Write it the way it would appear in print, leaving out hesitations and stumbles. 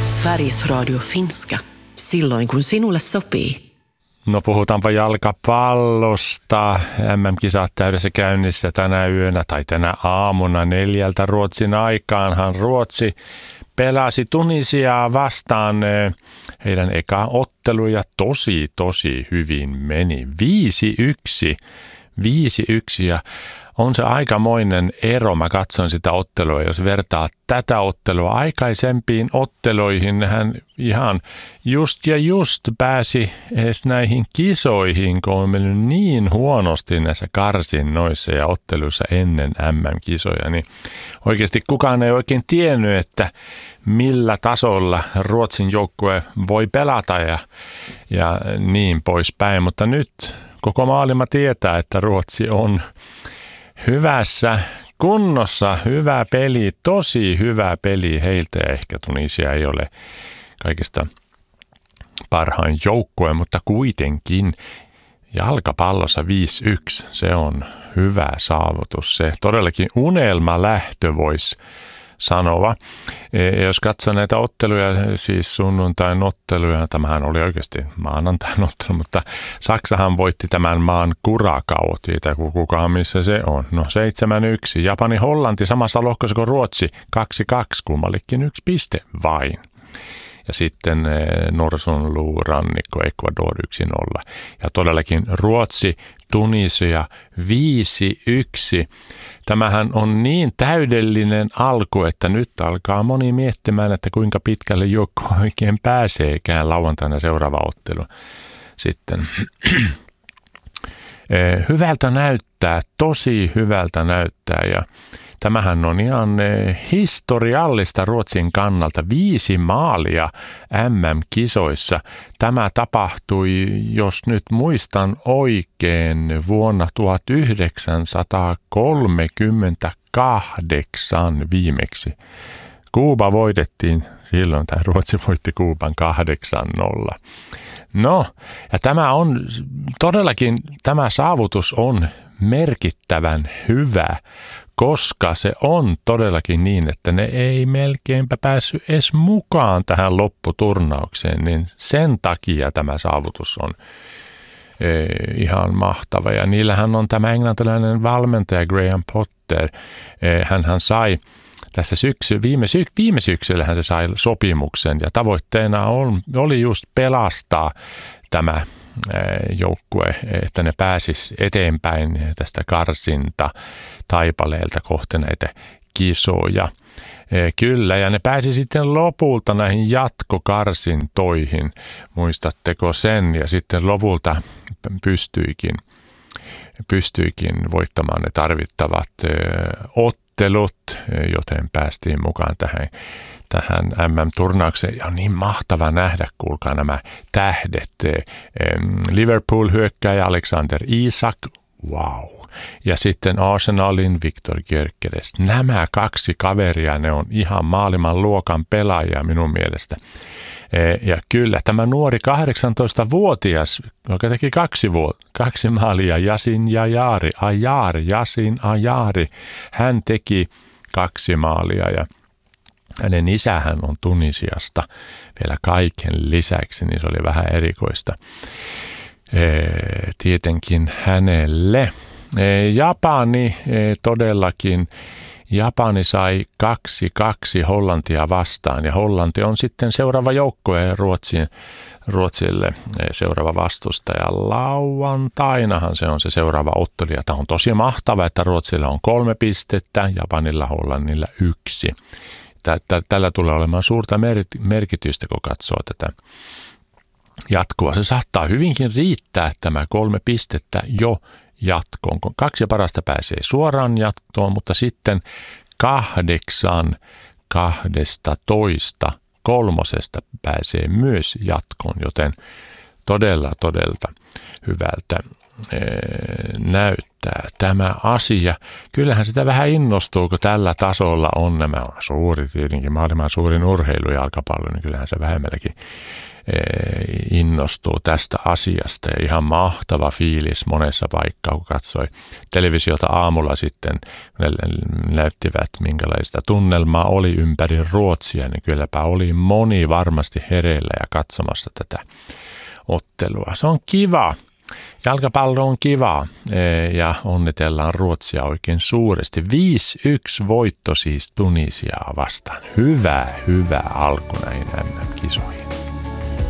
Sveriges Radio Finska. Silloin kun sinulle sopii. No puhutaanpa jalkapallosta. MM-kisat täydessä käynnissä tänä yönä tai tänä aamuna 4 Ruotsin aikaanhan Ruotsi pelasi Tunisiaa vastaan. Heidän eka ottelu ja tosi hyvin meni. 5-1 ja on se aikamoinen ero. Mä katson sitä ottelua, jos vertaa tätä ottelua aikaisempiin otteluihin. Hän ihan just pääsi edes näihin kisoihin, kun on mennyt niin huonosti näissä karsinnoissa ja otteluissa ennen MM-kisoja. Niin oikeasti kukaan ei oikein tiennyt, että millä tasolla Ruotsin joukkue voi pelata ja niin poispäin. Mutta nyt koko maailma tietää, että Ruotsi on hyvässä kunnossa, hyvä peli, tosi hyvä peli heiltä ja ehkä Tunisia ei ole kaikista parhain joukkue, mutta kuitenkin jalkapallossa 5-1, se on hyvä saavutus. Se todellakin unelmalähtö voisi sanoa. Jos katsoo näitä otteluja, siis sunnuntain otteluja, tämähän oli oikeasti maanantain ottelu, mutta Saksahan voitti tämän maan Curacao, tietää kukaan missä se on. No 7-1, Japani, Hollanti samassa lohkossa kuin Ruotsi, 2-2, kummallekin 1 piste vain. Ja sitten Norsunluurannikko, Ecuador 1-0. Ja todellakin Ruotsi, Tunisia 5-1. Tämähän on niin täydellinen alku, että nyt alkaa moni miettimään, että kuinka pitkälle joukko oikein pääseekään lauantaina seuraava ottelu. Sitten hyvältä näyttää, tosi hyvältä näyttää ja tämähän on ihan historiallista Ruotsin kannalta. 5 maalia MM-kisoissa. Tämä tapahtui, jos nyt muistan oikein, vuonna 1938 viimeksi. Kuuba voitettiin silloin, tai Ruotsi voitti Kuuban 8-0. No, ja tämä on todellakin, tämä saavutus on merkittävän hyvä, koska se on todellakin niin, että ne ei melkeinpä päässyt edes mukaan tähän lopputurnaukseen, niin sen takia tämä saavutus on ihan mahtava. Ja niillähän on tämä englantilainen valmentaja Graham Potter, hänhän sai tässä viime syksyllä hän se sai sopimuksen ja tavoitteena oli just pelastaa tämä joukkue, että ne pääsis eteenpäin tästä karsinta taipaleelta kohti näitä kisoja. Kyllä, ja ne pääsi sitten lopulta näihin jatkokarsintoihin, muistatteko sen, ja sitten lopulta pystyikin voittamaan ne tarvittavat ottelut, joten päästiin mukaan tähän MM-turnaukseen. Ja on niin mahtava nähdä, kuulkaa nämä tähdet. Liverpool-hyökkääjä Alexander Isak, wow. Ja sitten Arsenalin Victor Gyökeres. Nämä 2 kaveria, ne on ihan maailman luokan pelaajia minun mielestä. Ja kyllä tämä nuori 18-vuotias, joka teki 2 maalia, Yasin Ayari, hän teki 2 maalia ja hänen isähän on Tunisiasta vielä kaiken lisäksi, niin se oli vähän erikoista tietenkin hänelle. Japani todellakin, Japani sai 2-2 Hollantia vastaan ja Hollanti on sitten seuraava joukkue Ruotsille seuraava vastustaja. Lauantainahan se on se seuraava ottelu. Tämä on tosi mahtava, että Ruotsilla on 3 pistettä, Japanilla, Hollannilla 1. Tällä tulee olemaan suurta merkitystä, kun katsoo tätä jatkoa. Se saattaa hyvinkin riittää tämä 3 pistettä jo jatkoon, kun 2 parasta pääsee suoraan jatkoon, mutta sitten 8 12 kolmosesta pääsee myös jatkoon, joten todella hyvältä näyttää tämä asia. Kyllähän sitä vähän innostuu, kun tällä tasolla on nämä tietenkin maailman suurin urheilu jalkapallo, niin kyllähän se vähemmälläkin innostuu tästä asiasta. Ja ihan mahtava fiilis monessa paikkaa, kun katsoi televisiota aamulla sitten, ne näyttivät minkälaista tunnelmaa oli ympäri Ruotsia, niin kylläpä oli moni varmasti hereillä ja katsomassa tätä ottelua. Se on kiva. Jalkapallo on kiva ja onnitellaan Ruotsia oikein suuresti. 5-1 voitto siis Tunisiaa vastaan. Hyvä alku näihin MM-kisoihin.